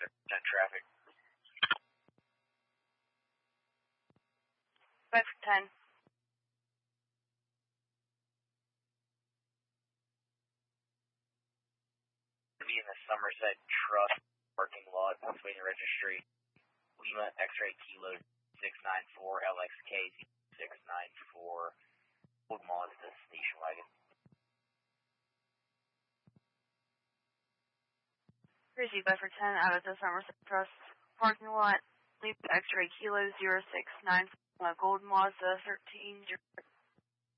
traffic. 5 for 10. To be in the Somerset Trust parking lot, Pennsylvania Registry, Lima X-ray Kilo 694 LXK 694, Old Mazda station wagon. Crazy 5 for 10 out of the Somerset Trust parking lot. Lima X-ray Kilo 0694, Gold Mazda 13.